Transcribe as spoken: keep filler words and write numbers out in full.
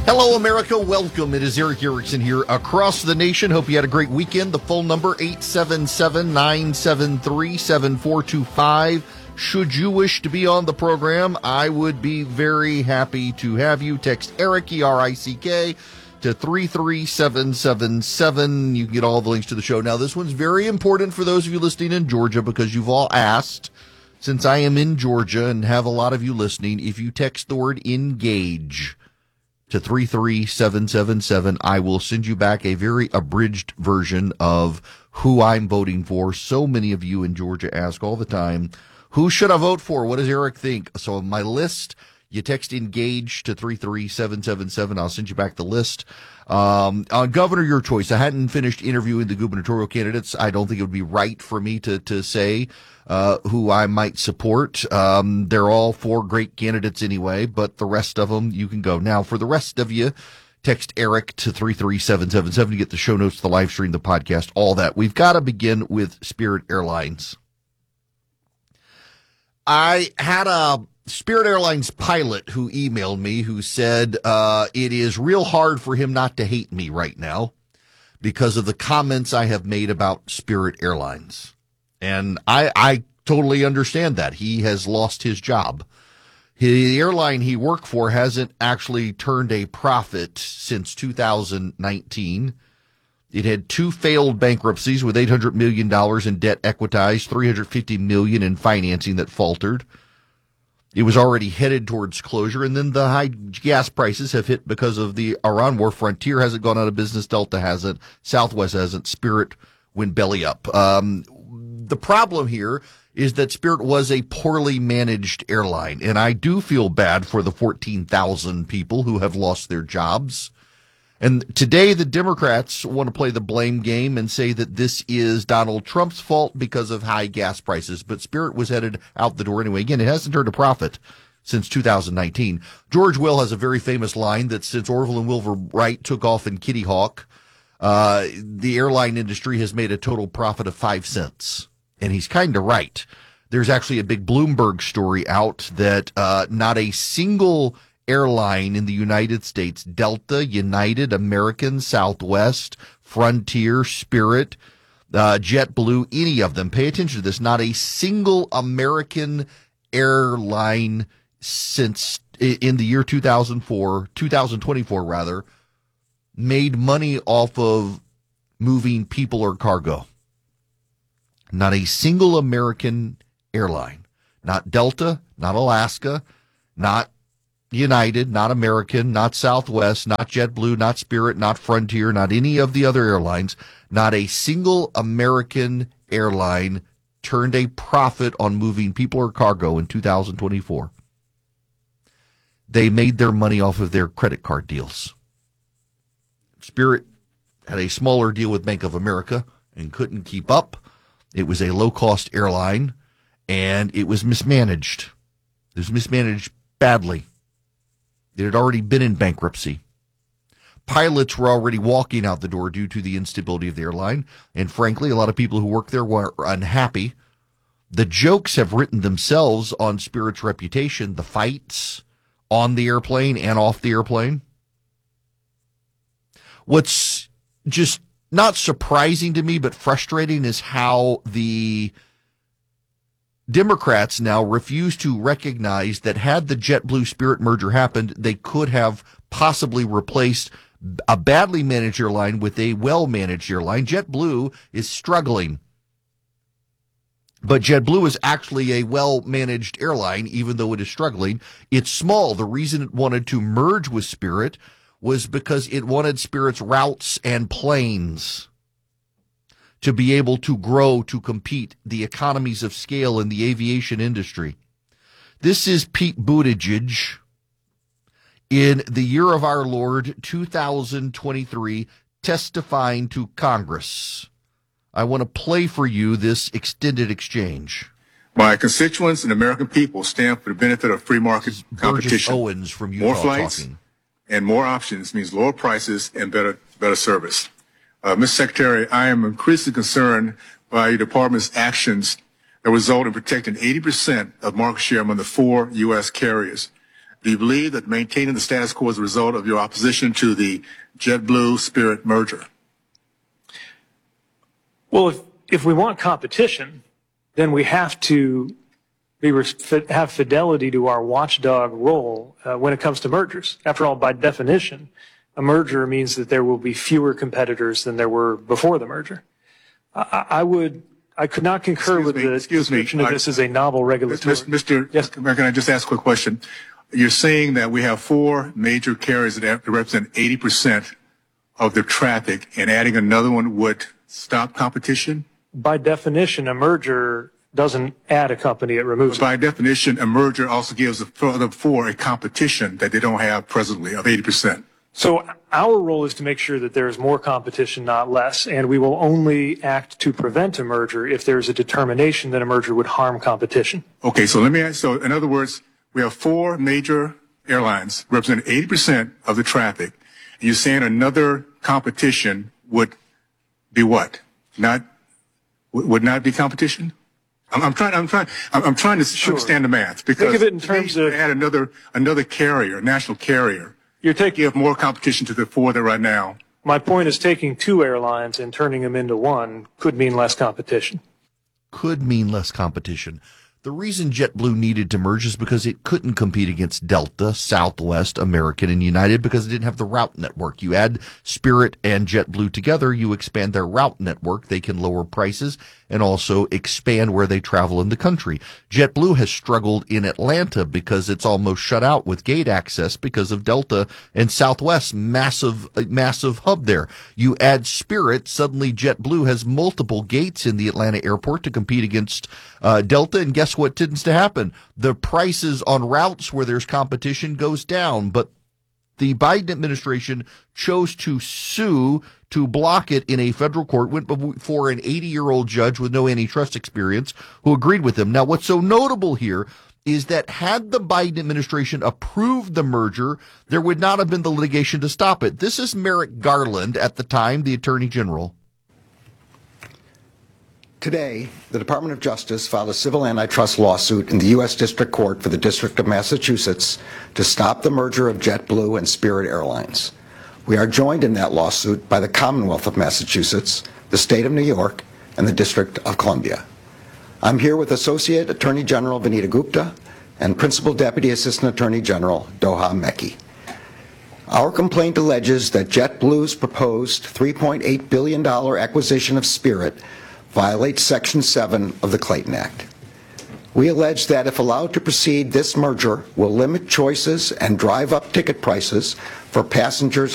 Hello, America. Welcome. It is Erick Erickson here across the nation. Hope you had a great weekend. The phone number, eight seven seven, nine seven three, seven four two five. Should you wish to be on the program, I would be very happy to have you. Text Erick, E R I C K, to three three seven seven seven. You can get all the links to the show. Now, this one's very important for those of you listening in Georgia because you've all asked, since I am in Georgia and have a lot of you listening, if you text the word engage to three three seven seven seven, I will send you back a very abridged version of who I'm voting for. So many of you in Georgia ask all the time, who should I vote for? What does Erick think? So my list, you text engage to three three seven seven seven. I'll send you back the list. Um, on Governor, your choice. I hadn't finished interviewing the gubernatorial candidates. I don't think it would be right for me to, to say uh, who I might support. Um, they're all four great candidates anyway, but the rest of them, you can go. Now, for the rest of you, text Erick to three three seven seven seven to get the show notes, the live stream, the podcast, all that. We've got to begin with Spirit Airlines. I had a Spirit Airlines pilot who emailed me who said uh, it is real hard for him not to hate me right now because of the comments I have made about Spirit Airlines. And I, I totally understand that. He has lost his job. The airline he worked for hasn't actually turned a profit since two thousand nineteen. It had two failed bankruptcies with eight hundred million dollars in debt equitized, three hundred fifty million dollars in financing that faltered. It was already headed towards closure, and then the high gas prices have hit because of the Iran war. Frontier hasn't gone out of business. Delta hasn't. Southwest hasn't. Spirit went belly up. Um, the problem here is that Spirit was a poorly managed airline, and I do feel bad for the fourteen thousand people who have lost their jobs. And today the Democrats want to play the blame game and say that this is Donald Trump's fault because of high gas prices. But Spirit was headed out the door anyway. Again, it hasn't turned a profit since two thousand nineteen. George Will has a very famous line that since Orville and Wilbur Wright took off in Kitty Hawk, uh, the airline industry has made a total profit of five cents. And he's kind of right. There's actually a big Bloomberg story out that uh, not a single airline in the United States, Delta, United, American, Southwest, Frontier, Spirit, uh, JetBlue, any of them, pay attention to this, not a single American airline since in the year two thousand four, two thousand twenty-four rather, made money off of moving people or cargo. Not a single American airline, not Delta, not Alaska, not United, not American, not Southwest, not JetBlue, not Spirit, not Frontier, not any of the other airlines. Not a single American airline turned a profit on moving people or cargo in two thousand twenty-four. They made their money off of their credit card deals. Spirit had a smaller deal with Bank of America and couldn't keep up. It was a low-cost airline, and it was mismanaged. It was mismanaged badly. It had already been in bankruptcy. Pilots were already walking out the door due to the instability of the airline. And frankly, a lot of people who work there were unhappy. The jokes have written themselves on Spirit's reputation, the fights on the airplane and off the airplane. What's just not surprising to me, but frustrating is how the Democrats now refuse to recognize that had the JetBlue Spirit merger happened, they could have possibly replaced a badly managed airline with a well-managed airline. JetBlue is struggling, but JetBlue is actually a well-managed airline, even though it is struggling. It's small. The reason it wanted to merge with Spirit was because it wanted Spirit's routes and planes to be able to grow, to compete, the economies of scale in the aviation industry. This is Pete Buttigieg in the year of our Lord, two thousand twenty-three, testifying to Congress. I want to play for you this extended exchange. My constituents and American people stand for the benefit of free market competition. Owens from Utah more flights talking. And more options means lower prices and better better service. Uh, Mister Secretary, I am increasingly concerned by your department's actions that result in protecting eighty percent of market share among the four U S carriers. Do you believe that maintaining the status quo is a result of your opposition to the JetBlue Spirit merger? Well, if, if we want competition, then we have to be, have fidelity to our watchdog role uh, when it comes to mergers. After all, by definition, a merger means that there will be fewer competitors than there were before the merger. I, I would, I could not concur excuse with me, the excuse description me. of this as a novel regulatory. Mister Yes. Can I just ask a quick question? You're saying that we have four major carriers that represent eighty percent of the traffic, and adding another one would stop competition? By definition, a merger doesn't add a company, it removes it. By definition, a merger also gives the other four a competition that they don't have presently of eighty percent. So our role is to make sure that there is more competition, not less, and we will only act to prevent a merger if there is a determination that a merger would harm competition. Okay, so let me ask, so in other words, we have four major airlines representing eighty percent of the traffic, and you're saying another competition would be what? Not, would not be competition? I'm, I'm trying, I'm trying, I'm, I'm trying to Sure. understand the math, because Think of it in terms of add another, another carrier, national carrier. you're taking. Give more competition to the four that right now. My point is taking two airlines and turning them into one could mean less competition. Could mean less competition. The reason JetBlue needed to merge is because it couldn't compete against Delta, Southwest, American, and United because it didn't have the route network. You add Spirit and JetBlue together, you expand their route network. They can lower prices and also expand where they travel in the country. JetBlue has struggled in Atlanta because it's almost shut out with gate access because of Delta and Southwest, massive, massive hub there. You add Spirit, suddenly JetBlue has multiple gates in the Atlanta airport to compete against uh, Delta, and guess what tends to happen? The prices on routes where there's competition goes down, but the Biden administration chose to sue to block it in a federal court, went before an eighty-year-old judge with no antitrust experience who agreed with him. Now, what's so notable here is that had the Biden administration approved the merger, there would not have been the litigation to stop it. This is Merrick Garland, at the time the Attorney General. Today, the Department of Justice filed a civil antitrust lawsuit in the U S District Court for the District of Massachusetts to stop the merger of JetBlue and Spirit Airlines. We are joined in that lawsuit by the Commonwealth of Massachusetts, the State of New York, and the District of Columbia. I'm here with Associate Attorney General Vanita Gupta and Principal Deputy Assistant Attorney General Doha Mekki. Our complaint alleges that JetBlue's proposed three point eight billion dollars acquisition of Spirit violates Section seven of the Clayton Act. We allege that if allowed to proceed, this merger will limit choices and drive up ticket prices for passengers